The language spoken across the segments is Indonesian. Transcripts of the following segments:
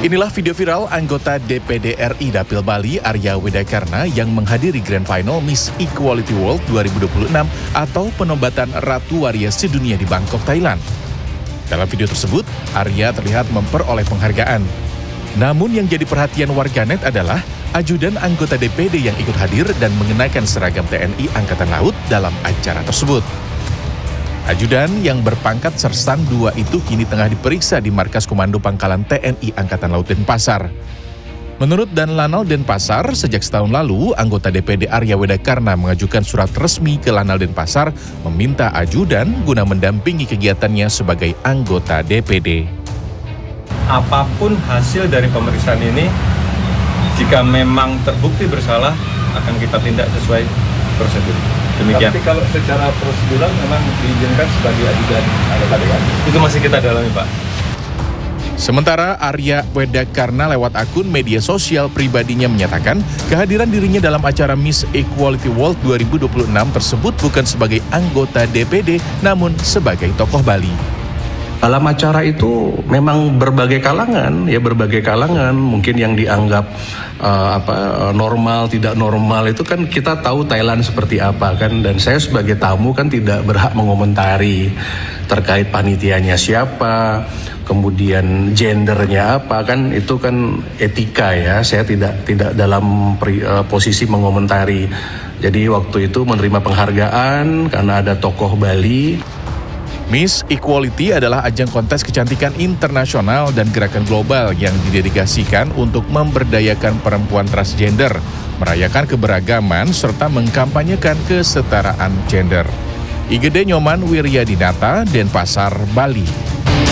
Inilah video viral anggota DPD RI Dapil Bali Arya Wedakarna yang menghadiri Grand Final Miss Equality World 2026 atau penobatan Ratu Waria Sedunia di Bangkok, Thailand. Dalam video tersebut, Arya terlihat memperoleh penghargaan. Namun yang jadi perhatian warganet adalah ajudan anggota DPD yang ikut hadir dan mengenakan seragam TNI Angkatan Laut dalam acara tersebut. Ajudan yang berpangkat Sersan 2 itu kini tengah diperiksa di Markas Komando Pangkalan TNI Angkatan Laut Denpasar. Menurut Danlanal Denpasar, sejak setahun lalu, anggota DPD Arya Wedakarna mengajukan surat resmi ke Lanal Denpasar meminta ajudan guna mendampingi kegiatannya sebagai anggota DPD. Apapun hasil dari pemeriksaan ini, jika memang terbukti bersalah, akan kita tindak sesuai prosedur. Demikian. Tapi kalau secara prosedural memang diizinkan sebagai ajudan anggota dewan? Itu masih kita dalami, Pak. Sementara Arya Wedakarna lewat akun media sosial pribadinya menyatakan kehadiran dirinya dalam acara Miss Equality World 2026 tersebut bukan sebagai anggota DPD namun sebagai tokoh Bali. Dalam acara itu memang berbagai kalangan, mungkin yang dianggap normal, tidak normal itu kan kita tahu Thailand seperti apa kan, dan saya sebagai tamu kan tidak berhak mengomentari terkait panitianya siapa, kemudian gendernya apa, kan itu kan etika ya, saya tidak dalam posisi mengomentari. Jadi waktu itu menerima penghargaan karena ada tokoh Bali. Miss Equality adalah ajang kontes kecantikan internasional dan gerakan global yang didedikasikan untuk memberdayakan perempuan transgender, merayakan keberagaman, serta mengkampanyekan kesetaraan gender. IGD Nyoman Wiryadinata, Denpasar, Bali.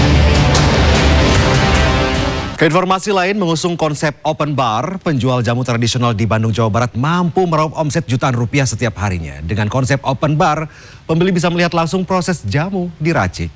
Keinformasi lain, mengusung konsep open bar, penjual jamu tradisional di Bandung, Jawa Barat mampu meraup omset jutaan rupiah setiap harinya. Dengan konsep open bar, pembeli bisa melihat langsung proses jamu diracik.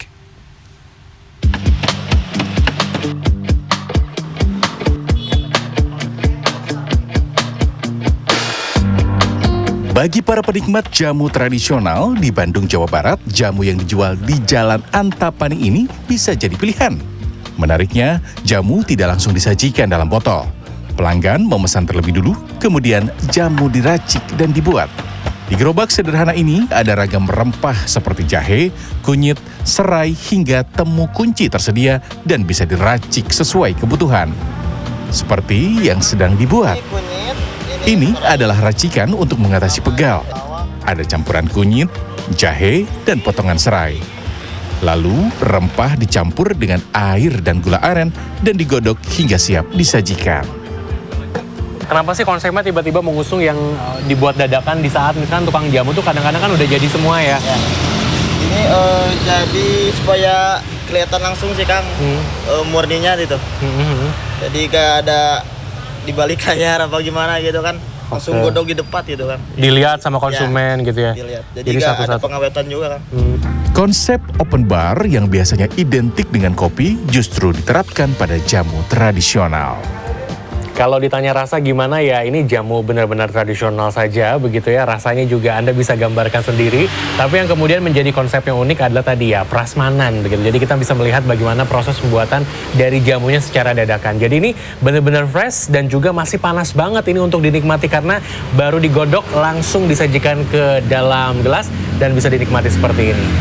Bagi para penikmat jamu tradisional di Bandung, Jawa Barat, jamu yang dijual di Jalan Antapani ini bisa jadi pilihan. Menariknya, jamu tidak langsung disajikan dalam botol. Pelanggan memesan terlebih dulu, kemudian jamu diracik dan dibuat. Di gerobak sederhana ini ada ragam rempah seperti jahe, kunyit, serai, hingga temu kunci tersedia dan bisa diracik sesuai kebutuhan. Seperti yang sedang dibuat. Ini adalah racikan untuk mengatasi pegal. Ada campuran kunyit, jahe, dan potongan serai. Lalu, rempah dicampur dengan air dan gula aren dan digodok hingga siap disajikan. Kenapa sih konsepnya tiba-tiba mengusung yang dibuat dadakan di saat misalkan tukang jamu tuh kadang-kadang kan udah jadi semua ya? Ini jadi supaya kelihatan langsung sih Kang, murninya gitu. Jadi kayak ada dibalik layar apa gimana gitu kan. Langsung godok di depan gitu kan. Dilihat sama konsumen gitu ya? Dilihat. Jadi nggak ada pengawetan juga kan. Konsep open bar yang biasanya identik dengan kopi justru diterapkan pada jamu tradisional. Kalau ditanya rasa gimana ya, ini jamu benar-benar tradisional saja begitu ya. Rasanya juga Anda bisa gambarkan sendiri. Tapi yang kemudian menjadi konsep yang unik adalah tadi ya, prasmanan begitu. Jadi kita bisa melihat bagaimana proses pembuatan dari jamunya secara dadakan. Jadi ini benar-benar fresh dan juga masih panas banget ini untuk dinikmati karena baru digodok langsung disajikan ke dalam gelas dan bisa dinikmati seperti ini.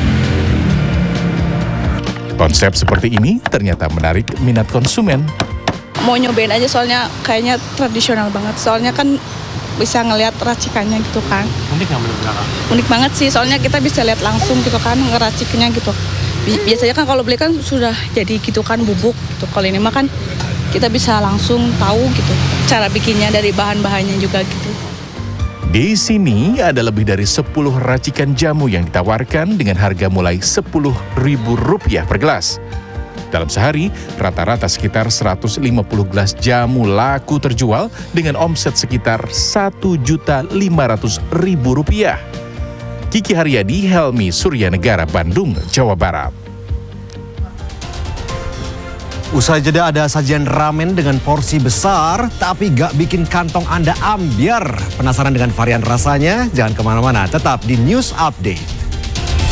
Konsep seperti ini ternyata menarik minat konsumen. Mau nyobain aja soalnya kayaknya tradisional banget. Soalnya kan bisa ngelihat racikannya gitu kan. Unik nggak benar-benar? Unik banget sih, soalnya kita bisa lihat langsung gitu kan ngeraciknya gitu. Biasanya kan kalau beli kan sudah jadi gitu kan bubuk gitu. Kalau ini mah kan kita bisa langsung tahu gitu cara bikinnya dari bahan-bahannya juga gitu. Di sini ada lebih dari 10 racikan jamu yang ditawarkan dengan harga mulai Rp10.000 per gelas. Dalam sehari, rata-rata sekitar 150 gelas jamu laku terjual dengan omset sekitar Rp1.500.000. Kiki Haryadi, Helmi Suryanegara, Bandung, Jawa Barat. Usai jeda ada sajian ramen dengan porsi besar, tapi gak bikin kantong Anda ambyar. Penasaran dengan varian rasanya? Jangan kemana-mana, tetap di News Update.